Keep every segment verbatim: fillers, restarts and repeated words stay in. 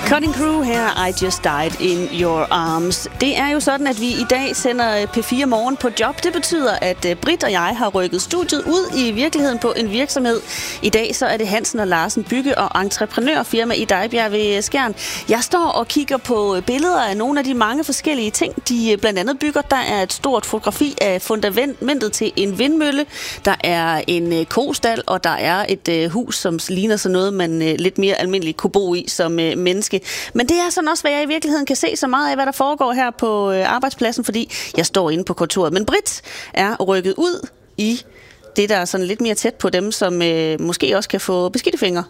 Cutting Crew her, I Just Died in Your Arms. Det er jo sådan, at vi i dag sender P fire Morgen på job. Det betyder, at Britt og jeg har rykket studiet ud i virkeligheden på en virksomhed. I dag så er det Hansen og Larsen bygge- og entreprenørfirma i Dejbjerg ved Skjern. Jeg står og kigger på billeder af nogle af de mange forskellige ting, de blandt andet bygger. Der er et stort fotografi af fundamentet til en vindmølle. Der er en kostal, og der er et hus, som ligner sådan noget, man lidt mere almindeligt kunne bo i som menneske. Men det er sådan også, hvad jeg i virkeligheden kan se så meget af, hvad der foregår her på arbejdspladsen, fordi jeg står inde på kontoret. Men Britt er rykket ud i det, der er sådan lidt mere tæt på dem, som øh, måske også kan få beskidte fingre.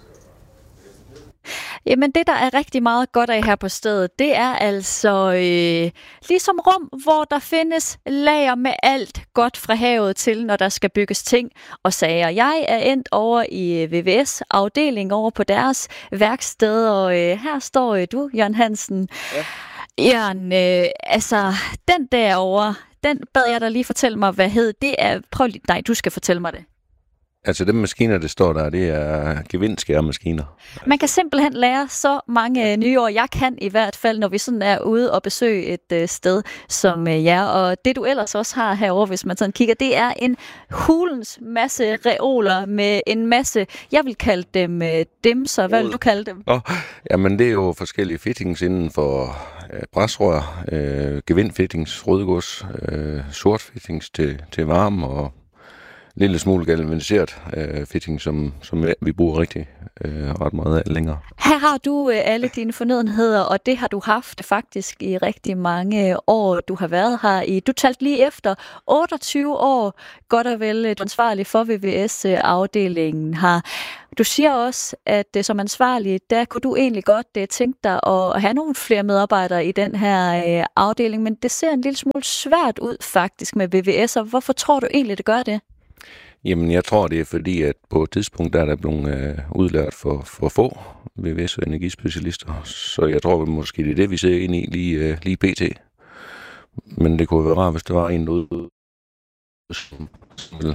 Jamen det, der er rigtig meget godt af her på stedet, det er altså øh, ligesom rum, hvor der findes lager med alt godt fra havet til, når der skal bygges ting og sager. Jeg er endt over i V V S-afdelingen over på deres værksted, og øh, her står øh, du, Jørgen Hansen. Ja. Jørgen, øh, altså den derovre, den bad jeg dig lige fortælle mig, hvad hed. Det er, prøv lige, nej, du skal fortælle mig det. Altså, de maskiner, der står der, det er gevindskæremaskiner. Man kan simpelthen lære så mange nye ord. Jeg kan i hvert fald, når vi sådan er ude og besøge et øh, sted som øh, jer. Og det, du ellers også har herovre, hvis man sådan kigger, det er en hulens masse reoler med en masse, jeg vil kalde dem øh, dimser. Hvad vil du kalde dem? Oh, jamen, det er jo forskellige fittings inden for øh, bræsrør, øh, gevindfittings, rødgods, øh, sortfittings til, til varme og lille smule galvaniseret øh, fitting, som, som vi bruger rigtig øh, ret meget af længere. Her har du øh, alle dine fornødenheder, og det har du haft faktisk i rigtig mange år. Du har været her i, du talte lige efter, otteogtyve år, godt og vel, du er ansvarlig for V V S-afdelingen her. Du siger også, at øh, som ansvarlig, der kunne du egentlig godt øh, tænke dig at have nogle flere medarbejdere i den her øh, afdeling, men det ser en lille smule svært ud faktisk med V V S'er. Hvorfor tror du egentlig, det gør det? Jamen, jeg tror, det er fordi, at på et tidspunkt, der er der blevet øh, udlært for, for få V V S- og energispecialister. Så jeg tror måske, det er det, vi ser ind i lige, øh, lige pt. Men det kunne være rart, hvis det var en derude, som ville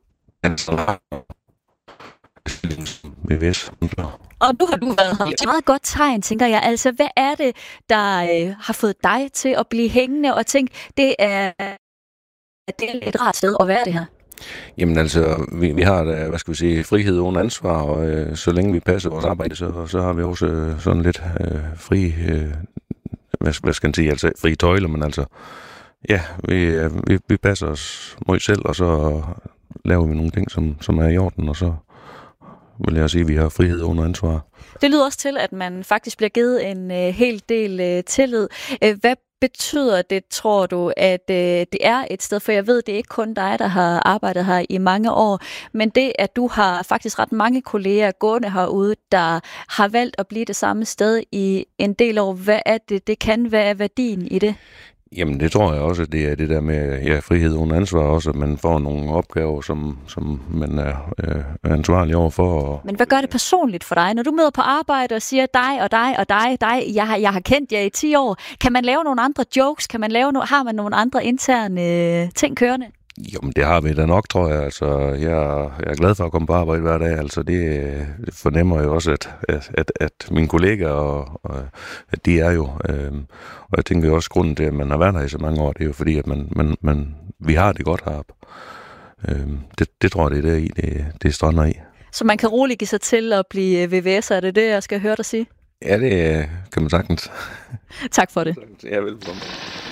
V V S. Og nu har du været her. Det er et meget godt tegn, tænker jeg. Altså, hvad er det, der øh, har fået dig til at blive hængende og tænke, det er, det er et rart sted at være det her? Jamen altså, vi, vi har, hvad skal vi sige, frihed uden ansvar, og øh, så længe vi passer vores arbejde, så, så har vi også øh, sådan lidt øh, fri, øh, hvad, hvad skal man sige, altså fri tøjler, men altså, ja, vi, øh, vi, vi passer os mod selv, og så laver vi nogle ting, som, som er i orden, og så vil jeg sige, at vi har frihed uden ansvar. Det lyder også til, at man faktisk bliver givet en øh, hel del øh, tillid. Øh, hvad betyder det, tror du, at øh, det er et sted, for jeg ved, det er ikke kun dig, der har arbejdet her i mange år, men det, at du har faktisk ret mange kolleger gående herude, der har valgt at blive det samme sted i en del år. Hvad er det, det kan? Hvad er værdien i det? Jamen, det tror jeg også, det er det der med ja, frihed uden ansvar også, at man får nogle opgaver, som, som man er, øh, er ansvarlig overfor. Og men hvad gør det personligt for dig? Når du møder på arbejde og siger dig og dig og dig, dig jeg, har, jeg har kendt jer i ti år, kan man lave nogle andre jokes? Kan man lave no- har man nogle andre interne øh, ting kørende? Jo, men det har vi da nok, tror jeg. Altså, jeg, jeg er glad for at komme på arbejde hver dag. Altså, det, det fornemmer jeg også, at, at, at, at mine kollegaer, og, og, at de er jo. Øh, og jeg tænker også, grunden til, at man har været her i så mange år, det er jo fordi, at man, man, man, vi har det godt heroppe. Øh, det, det tror jeg, det er der i, det, det strander i. Så man kan roligt give sig til at blive V V S'er, er det det, jeg skal høre dig sige? Ja, det kan man sagtens. Tak for det. Ja, velkommen.